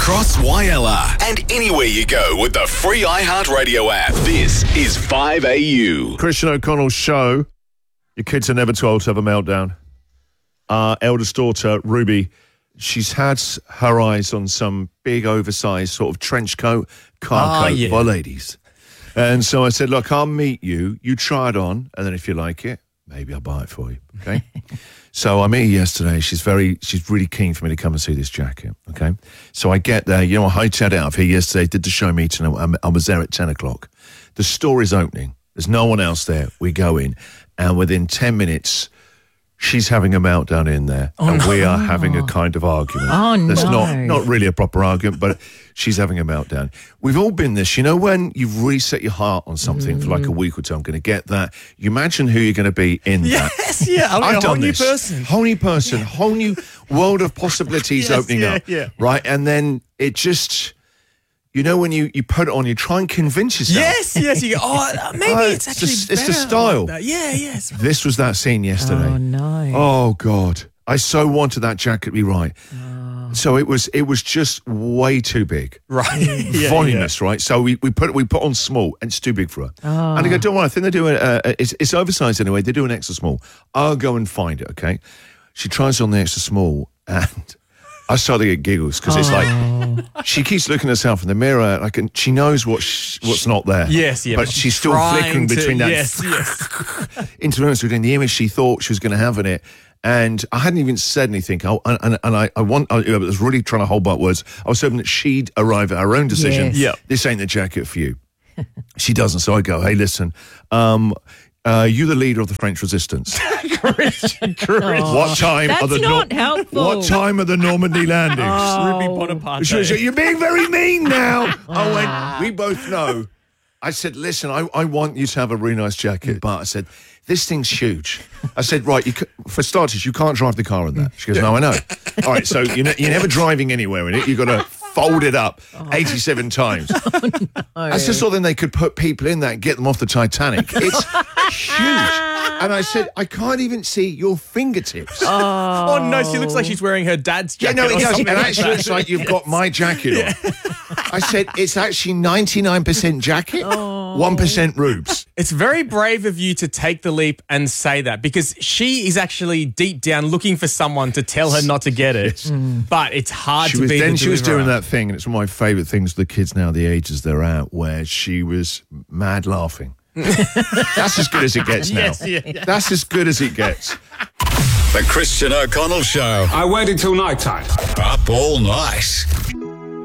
across YLR and anywhere you go with the free iHeartRadio app. This is 5AU. Christian O'Connell's show. Your kids are never too old to have a meltdown. Our eldest daughter, Ruby, she's had her eyes on some big, oversized sort of trench coat, car coat for ladies. And so I said, look, I'll meet you. You try it on, and then if you like it, maybe I'll buy it for you, okay? So I met her yesterday. She's really keen for me to come and see this jacket, okay? So I get there. You know, I hightailed out of here yesterday, did the show meeting. I was there at 10 o'clock. The store is opening. There's no one else there. We go in, and within 10 minutes, she's having a meltdown in there, we are having a kind of argument. That's not really a proper argument, but she's having a meltdown. We've all been this, you know, when you've really set your heart on something for like a week or two, I'm going to get that. You imagine who you're going to be in that. Yes, yeah. I've a whole done new this. person. Whole new person, whole new world of possibilities opening up. Yeah. Right? And then it just... You know, when you put it on, you try and convince yourself. Yes. You go, maybe it's actually it's better the style. like that. Yes. This was that scene yesterday. Oh, no. Oh, God. I so wanted that jacket to be right. Oh. So it was just way too big. Right. Voluminous, right? So we put on small, and it's too big for her. Oh. And I go, don't worry, I think they're doing, it's oversized anyway. They're doing extra small. I'll go and find it, okay? She tries on the extra small, and... I started to get giggles because it's like she keeps looking at herself in the mirror, like, and she knows what's not there. Yes, but she's still flickering between that interference between the image she thought she was going to have in it, and I hadn't even said anything. I was really trying to hold back words. I was hoping that she'd arrive at her own decision. Yes. This ain't the jacket for you. She doesn't, so I go, hey, listen. You're the leader of the French resistance. Christian. What time That's are the not helpful. What time are the Normandy landings? Ruby Bonaparte. You're being very mean now. I went, we both know. I said, listen, I want you to have a really nice jacket, but I said, this thing's huge. I said, right, for starters, you can't drive the car in that. She goes, no, I know. All right, so you're never driving anywhere in it. You've got to fold it up 87 times. I just thought then they could put people in that and get them off the Titanic. It's huge. And I said, I can't even see your fingertips. Oh, no, she looks like she's wearing her dad's jacket. Yeah, no, it does. something And like actually, that. it's like you've got my jacket on. I said, it's actually 99% jacket, 1% rubes. It's very brave of you to take the leap and say that, because she is actually deep down looking for someone to tell her not to get it. But it's hard to be Then she was doing that thing, and it's one of my favourite things with the kids now, the ages they're at, where she was mad laughing. That's as good as it gets now. Yes. That's as good as it gets. The Christian O'Connell Show. I waited till night time. Up all night.